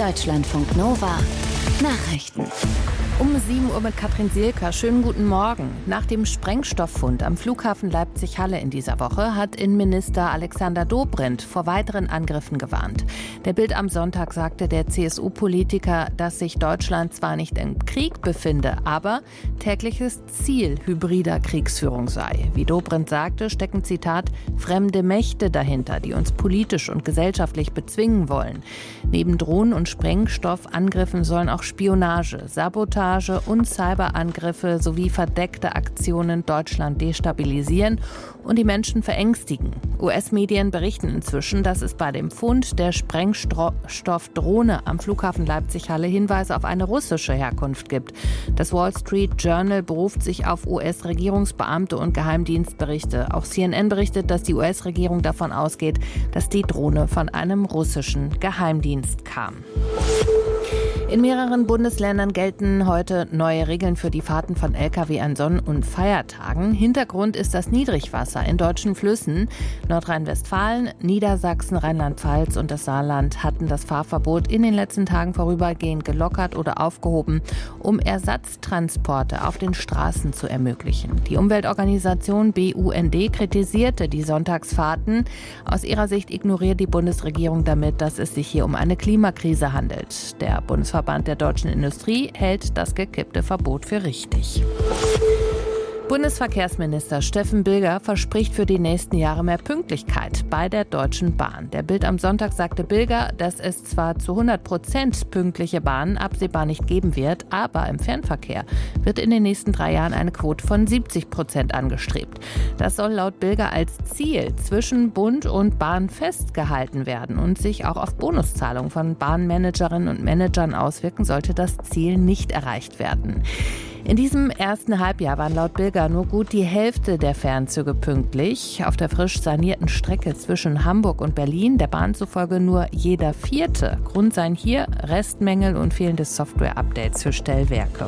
Deutschlandfunk Nova Nachrichten. Um 7 Uhr mit Katrin Sielker. Schönen guten Morgen. Nach dem Sprengstofffund am Flughafen Leipzig-Halle in dieser Woche hat Innenminister Alexander Dobrindt vor weiteren Angriffen gewarnt. Der Bild am Sonntag sagte der CSU-Politiker, dass sich Deutschland zwar nicht im Krieg befinde, aber tägliches Ziel hybrider Kriegsführung sei. Wie Dobrindt sagte, stecken, Zitat, fremde Mächte dahinter, die uns politisch und gesellschaftlich bezwingen wollen. Neben Drohnen- und Sprengstoffangriffen sollen auch Spionage, Sabotage und Cyberangriffe sowie verdeckte Aktionen Deutschland destabilisieren und die Menschen verängstigen. US-Medien berichten inzwischen, dass es bei dem Fund der Sprengstoffdrohne am Flughafen Leipzig-Halle Hinweise auf eine russische Herkunft gibt. Das Wall Street Journal beruft sich auf US-Regierungsbeamte und Geheimdienstberichte. Auch CNN berichtet, dass die US-Regierung davon ausgeht, dass die Drohne von einem russischen Geheimdienst kam. In mehreren Bundesländern gelten heute neue Regeln für die Fahrten von Lkw an Sonn- und Feiertagen. Hintergrund ist das Niedrigwasser in deutschen Flüssen. Nordrhein-Westfalen, Niedersachsen, Rheinland-Pfalz und das Saarland hatten das Fahrverbot in den letzten Tagen vorübergehend gelockert oder aufgehoben, um Ersatztransporte auf den Straßen zu ermöglichen. Die Umweltorganisation BUND kritisierte die Sonntagsfahrten. Aus ihrer Sicht ignoriert die Bundesregierung damit, dass es sich hier um eine Klimakrise handelt. Der Bundesverband der deutschen Industrie hält das gekippte Verbot für richtig. Bundesverkehrsminister Steffen Bilger verspricht für die nächsten Jahre mehr Pünktlichkeit bei der Deutschen Bahn. Der Bild am Sonntag sagte Bilger, dass es zwar zu 100% pünktliche Bahnen absehbar nicht geben wird, aber im Fernverkehr wird in den nächsten 3 Jahren eine Quote von 70% angestrebt. Das soll laut Bilger als Ziel zwischen Bund und Bahn festgehalten werden und sich auch auf Bonuszahlungen von Bahnmanagerinnen und Managern auswirken, sollte das Ziel nicht erreicht werden. In diesem ersten Halbjahr waren laut Bilger nur gut die Hälfte der Fernzüge pünktlich. Auf der frisch sanierten Strecke zwischen Hamburg und Berlin der Bahn zufolge nur jeder 4. Grund seien hier Restmängel und fehlende Software-Updates für Stellwerke.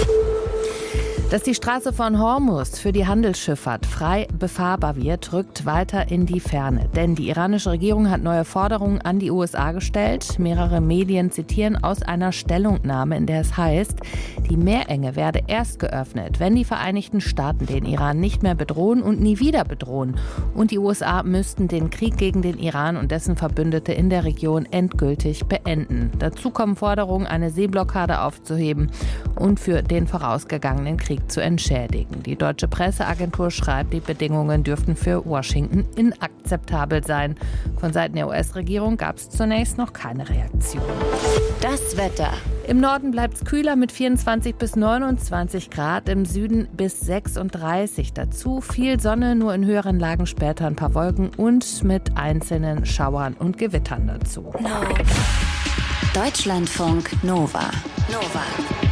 Dass die Straße von Hormuz für die Handelsschifffahrt frei befahrbar wird, rückt weiter in die Ferne. Denn die iranische Regierung hat neue Forderungen an die USA gestellt. Mehrere Medien zitieren aus einer Stellungnahme, in der es heißt, die Meerenge werde erst geöffnet, wenn die Vereinigten Staaten den Iran nicht mehr bedrohen und nie wieder bedrohen. Und die USA müssten den Krieg gegen den Iran und dessen Verbündete in der Region endgültig beenden. Dazu kommen Forderungen, eine Seeblockade aufzuheben und für den vorausgegangenen Krieg zu entschädigen. Die deutsche Presseagentur schreibt, die Bedingungen dürften für Washington inakzeptabel sein. Von Seiten der US-Regierung gab es zunächst noch keine Reaktion. Das Wetter. Im Norden bleibt es kühler mit 24 bis 29 Grad, im Süden bis 36. Dazu viel Sonne, nur in höheren Lagen später ein paar Wolken und mit einzelnen Schauern und Gewittern dazu. Deutschlandfunk Nova.